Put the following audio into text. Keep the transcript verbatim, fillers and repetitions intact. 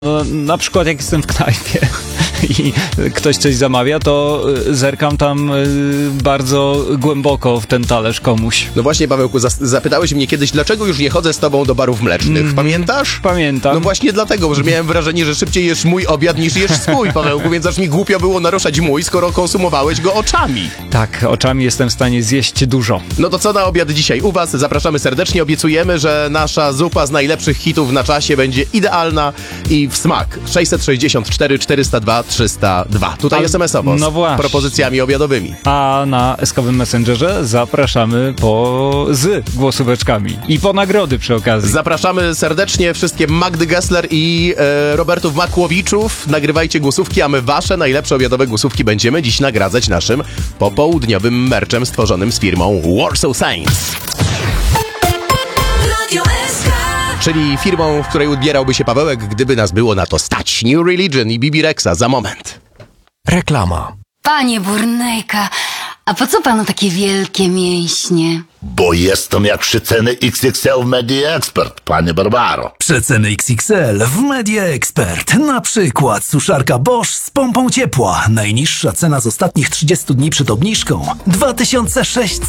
No, na przykład jak jestem w knajpie i ktoś coś zamawia, to zerkam tam bardzo głęboko w ten talerz komuś. No właśnie, Pawełku, zapytałeś mnie kiedyś, dlaczego już nie chodzę z tobą do barów mlecznych. Mm, Pamiętasz? Pamiętam. No właśnie dlatego, że miałem wrażenie, że szybciej jesz mój obiad niż jesz swój, Pawełku, więc aż mi głupio było naruszać mój, skoro konsumowałeś go oczami. Tak, oczami jestem w stanie zjeść dużo. No to co na obiad dzisiaj u was? Zapraszamy serdecznie, obiecujemy, że nasza zupa z najlepszych hitów na czasie będzie idealna i w smak. sześćset sześćdziesiąt cztery czterysta dwa trzysta dwa. Tutaj Ale, es em esowo no z propozycjami obiadowymi. A na eskowym Messengerze zapraszamy po z głosóweczkami i po nagrody przy okazji. Zapraszamy serdecznie wszystkie Magdy Gessler i e, Robertów Makłowiczów. Nagrywajcie głosówki, a my wasze najlepsze obiadowe głosówki będziemy dziś nagradzać naszym popołudniowym merczem stworzonym z firmą Warsaw Saints. Czyli firmą, w której ubierałby się Pawełek, gdyby nas było na to stać. New Religion i Bibi Rexa za moment. Reklama. Panie Burnejka, a po co panu takie wielkie mięśnie? Bo jestem jak przeceny iks iks el w Media Expert, panie Barbaro. Przeceny iks iks el w Media Expert. Na przykład suszarka Bosch z pompą ciepła. Najniższa cena z ostatnich trzydziestu dni przed obniżką dwa tysiące sześćset